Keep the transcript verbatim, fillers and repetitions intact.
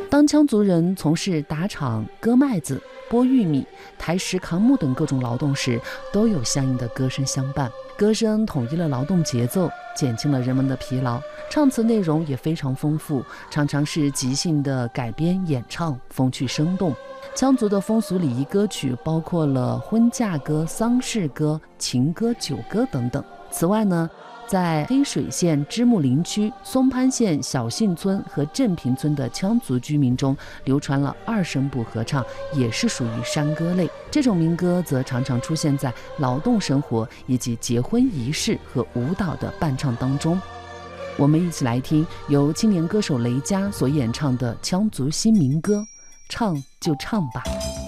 当羌族人从事打场、割麦子、剥玉米、抬石扛木等各种劳动时，都有相应的歌声相伴。歌声统一了劳动节奏，减轻了人们的疲劳。唱词内容也非常丰富，常常是即兴的改编演唱，风趣生动。羌族的风俗礼仪歌曲包括了婚嫁歌、丧事歌、情歌、酒歌等等。此外呢，在黑水县芝木林区松潘县小信村和镇平村的羌族居民中，流传了二声部合唱，也是属于山歌类。这种民歌则常常出现在劳动生活以及结婚仪式和舞蹈的伴唱当中。我们一起来听由青年歌手雷佳所演唱的羌族新民歌，唱就唱吧。